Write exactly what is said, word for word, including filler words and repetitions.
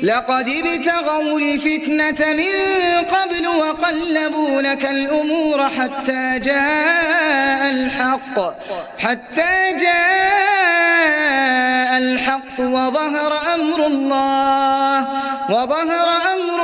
لقد ابتغوا الفتنة من قبل وقلبوا لك الأمور حتى جاء الحق حتى جاء الحق وظهر أمر الله وظهر أمر